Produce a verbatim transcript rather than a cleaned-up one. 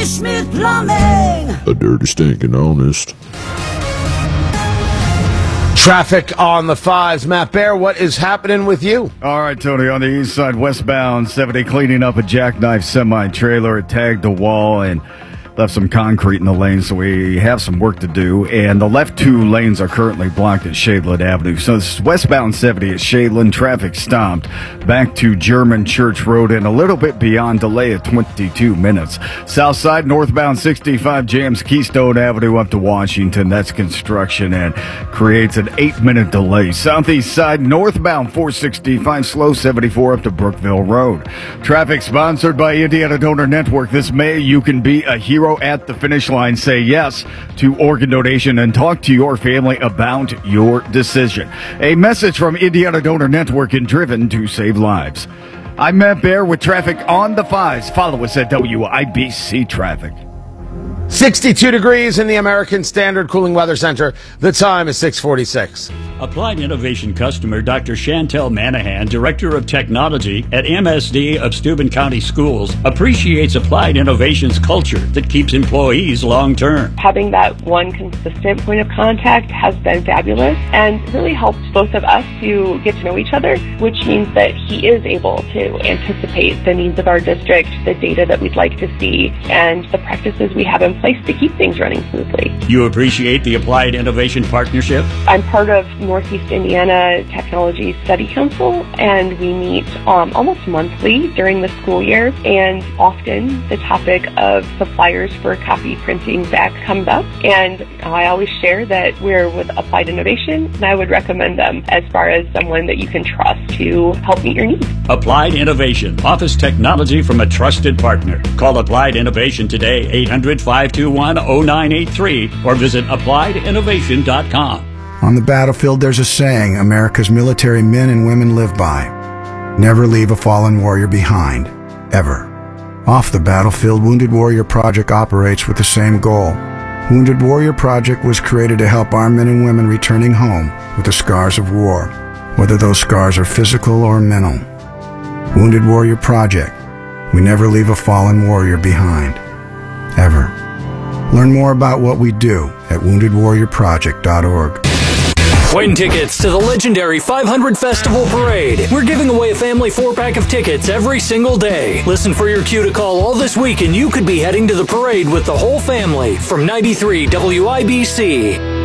Smith Plumbing. A dirty, stinking honest. Traffic on the fives. Matt Bear, what is happening with you? All right, Tony, on the east side, westbound seventy, cleaning up a jackknife semi-trailer. It tagged a wall and left some concrete in the lane, so we have some work to do. And the left two lanes are currently blocked at Shadeland Avenue. So this is westbound seventy at Shadeland. Traffic stopped back to German Church Road and a little bit beyond, delay of twenty-two minutes. South side, northbound sixty-five jams Keystone Avenue up to Washington. That's construction and creates an eight-minute delay. Southeast side, northbound four sixty-five, slow seventy-four up to Brookville Road. Traffic sponsored by Indiana Donor Network. This May, you can be a hero at the finish line. Say yes to organ donation and talk to your family about your decision. A message from Indiana Donor Network and driven to save lives. I'm Matt Bear with traffic on the fives. Follow us at W I B C Traffic. sixty-two degrees in the American Standard Cooling Weather Center. The time is six forty-six. Applied Innovation customer Doctor Chantel Manahan, Director of Technology at M S D of Steuben County Schools, appreciates Applied Innovation's culture that keeps employees long-term. Having that one consistent point of contact has been fabulous and really helped both of us to get to know each other, which means that he is able to anticipate the needs of our district, the data that we'd like to see, and the practices we have in place to keep things running smoothly. You appreciate the Applied Innovation partnership? I'm part of Northeast Indiana Technology Study Council, and we meet um, almost monthly during the school year, and often the topic of suppliers for copy printing back comes up, and I always share that we're with Applied Innovation, and I would recommend them as far as someone that you can trust to help meet your needs. Applied Innovation, office technology from a trusted partner. Call Applied Innovation today, eight hundred, five two one, oh nine eight three, or visit applied innovation dot com. On the battlefield, there's a saying America's military men and women live by. Never leave a fallen warrior behind, ever. Off the battlefield, Wounded Warrior Project operates with the same goal. Wounded Warrior Project was created to help our men and women returning home with the scars of war, whether those scars are physical or mental. Wounded Warrior Project. We never leave a fallen warrior behind, ever. Learn more about what we do at wounded warrior project dot org. Win tickets to the legendary five hundred Festival Parade. We're giving away a family four-pack of tickets every single day. Listen for your cue to call all this week and you could be heading to the parade with the whole family from ninety-three W I B C.